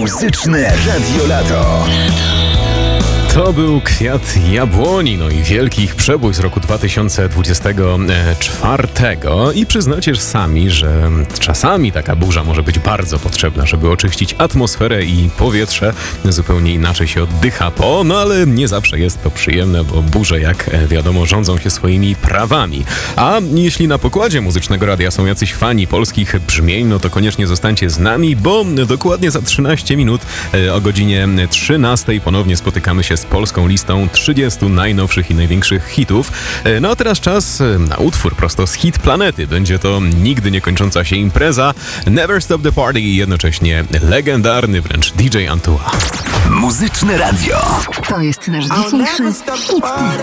Muzyczne Radio Lato. To był Kwiat Jabłoni, no i wielkich przebój z roku 2024. I przyznacie sami, że czasami taka burza może być bardzo potrzebna, żeby oczyścić atmosferę i powietrze. Zupełnie inaczej się oddycha no ale nie zawsze jest to przyjemne, bo burze, jak wiadomo, rządzą się swoimi prawami. A jeśli na pokładzie Muzycznego Radia są jacyś fani polskich brzmień, no to koniecznie zostańcie z nami, bo dokładnie za 13 minut o godzinie 13 ponownie spotykamy się z polską listą 30 najnowszych i największych hitów. No a teraz czas na utwór prosto z Hit Planety. Będzie to nigdy nie kończąca się impreza, Never Stop the Party i jednocześnie legendarny wręcz DJ Antua. Muzyczne Radio. To jest nasz dzisiejszy hit.